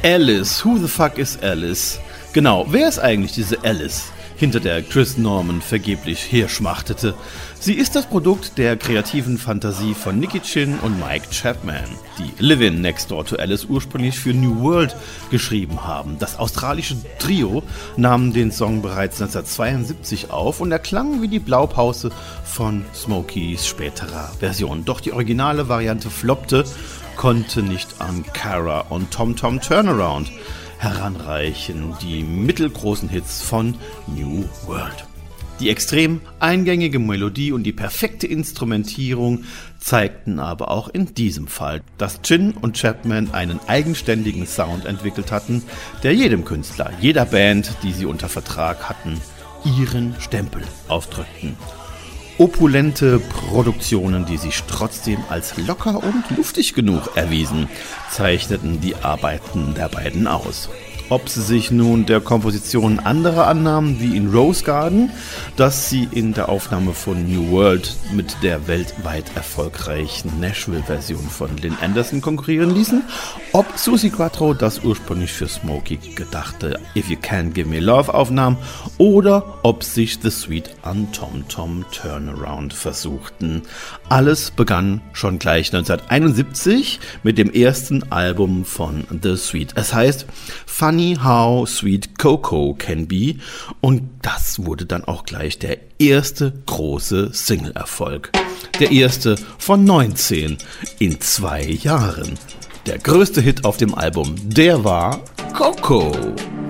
Alice, who the fuck is Alice? Genau, wer ist eigentlich diese Alice, hinter der Chris Norman vergeblich herschmachtete? Sie ist das Produkt der kreativen Fantasie von Nicky Chinn und Mike Chapman, die Livin' Next Door to Alice ursprünglich für New World geschrieben haben. Das australische Trio nahm den Song bereits 1972 auf und er klang wie die Blaupause von Smokies späterer Version. Doch die originale Variante floppte, konnte nicht an Cara und Tom Tom Turnaround heranreichen, die mittelgroßen Hits von New World. Die extrem eingängige Melodie und die perfekte Instrumentierung zeigten aber auch in diesem Fall, dass Chinn und Chapman einen eigenständigen Sound entwickelt hatten, der jedem Künstler, jeder Band, die sie unter Vertrag hatten, ihren Stempel aufdrückten. Opulente Produktionen, die sich trotzdem als locker und luftig genug erwiesen, zeichneten die Arbeiten der beiden aus. Ob sie sich nun der Komposition anderer annahmen, wie in Rose Garden, dass sie in der Aufnahme von New World mit der weltweit erfolgreichen Nashville-Version von Lynn Anderson konkurrieren ließen, ob Suzi Quatro das ursprünglich für Smokey gedachte If You Can't Give Me Love aufnahm oder ob sich The Sweet an Tom Tom Turnaround versuchten. Alles begann schon gleich 1971 mit dem ersten Album von The Sweet. Es heißt Funny How Sweet Coco Can Be und das wurde dann auch gleich der erste große Single-Erfolg. Der erste von 19 in 2 Jahren. Der größte Hit auf dem Album, der war Coco.